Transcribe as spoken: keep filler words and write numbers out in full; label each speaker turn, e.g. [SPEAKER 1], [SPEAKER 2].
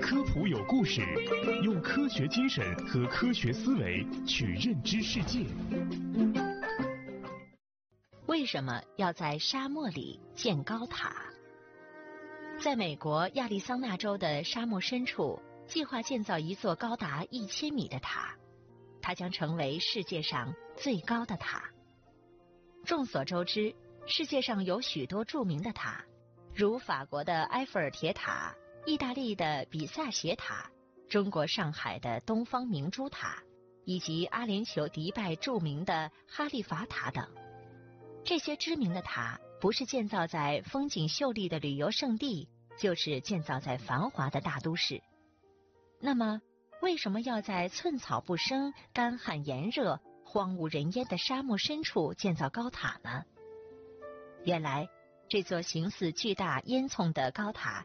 [SPEAKER 1] 科普有故事，用科学精神和科学思维去认知世界。
[SPEAKER 2] 为什么要在沙漠里建高塔？在美国亚利桑那州的沙漠深处，计划建造一座高达一千米的塔，它将成为世界上最高的塔。众所周知，世界上有许多著名的塔，如法国的埃菲尔铁塔、意大利的比萨斜塔、中国上海的东方明珠塔，以及阿联酋迪拜著名的哈利法塔等。这些知名的塔不是建造在风景秀丽的旅游胜地，就是建造在繁华的大都市。那么，为什么要在寸草不生、干旱炎热、荒无人烟的沙漠深处建造高塔呢？原来，这座形似巨大烟囱的高塔